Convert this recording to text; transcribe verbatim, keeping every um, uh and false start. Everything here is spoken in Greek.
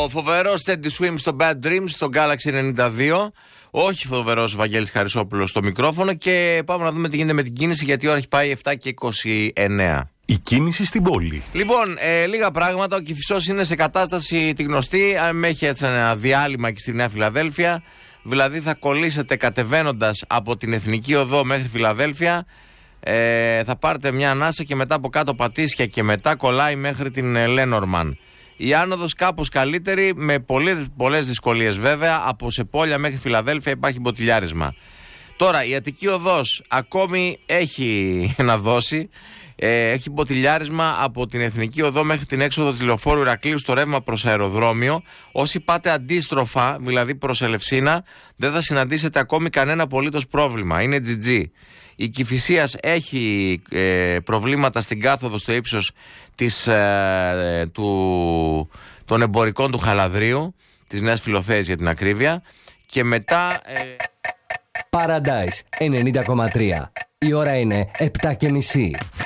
Ο φοβερός Teddy Swim στο Bad Dreams στο Galaxy ενενήντα δύο. Όχι φοβερός Βαγγέλης Χαρισόπουλος στο μικρόφωνο. Και πάμε να δούμε τι γίνεται με την κίνηση, γιατί η ώρα έχει πάει επτά και είκοσι εννέα. Η κίνηση στην πόλη. Λοιπόν, ε, λίγα πράγματα. Ο Κηφισός είναι σε κατάσταση τη γνωστή. Αν έχει έτσι ένα διάλειμμα και στη Νέα Φιλαδέλφια. Δηλαδή θα κολλήσετε κατεβαίνοντας από την Εθνική Οδό μέχρι Φιλαδέλφια. Ε, θα πάρετε μια ανάσα και μετά από κάτω Πατήσια και μετά κολλάει μέχρι την Λένορμαν. Η άνοδος κάπως καλύτερη, με πολλές, πολλές δυσκολίες βέβαια. Από Σεπόλια μέχρι Φιλαδέλφια υπάρχει μποτιλιάρισμα. Τώρα η Αττική Οδός ακόμη έχει να δώσει. Ε, έχει μποτιλιάρισμα από την Εθνική Οδό μέχρι την έξοδο της Λεωφόρου Ηρακλείου στο ρεύμα προς αεροδρόμιο. Όσοι πάτε αντίστροφα, δηλαδή προς Ελευσίνα, δεν θα συναντήσετε ακόμη κανένα απολύτως πρόβλημα. Είναι τζι τζι. Η Κηφισίας έχει ε, προβλήματα στην κάθοδο στο ύψος της, ε, του, των εμπορικών του Χαλαδρίου, της Νέας Φιλοθέης για την ακρίβεια. Και μετά... Ε... Paradise ενενήντα κόμμα τρία. Η ώρα είναι επτά και μισή.